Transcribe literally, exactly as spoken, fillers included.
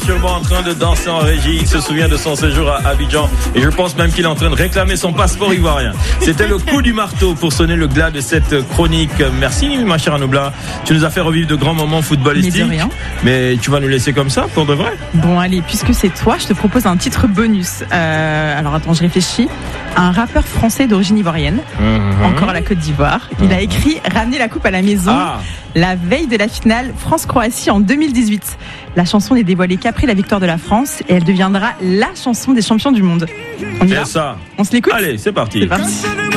sûrement en train de danser en régie. Il se souvient de son séjour à Abidjan et je pense même qu'il est en train de réclamer son passeport ivoirien. C'était le coup du marteau pour sonner le glas de cette chronique. Merci ma chère Anoubla. Tu nous as fait revivre de grands moments footballistiques. Mais de rien. Mais tu vas nous laisser comme ça pour de vrai? Bon allez, puisque c'est toi, je te propose un titre bonus. Euh, alors attends, je réfléchis. Un rappeur français d'origine ivoirienne, mmh. encore à la Côte d'Ivoire. Il mmh. a écrit « Ramener la coupe à la maison ah. » la veille de la finale France-Croatie en deux mille dix-huit. La chanson n'est dévoilée qu'après la victoire de la France et elle deviendra la chanson des champions du monde. On y va ? ça. On se l'écoute ? Allez, c'est parti. C'est parti.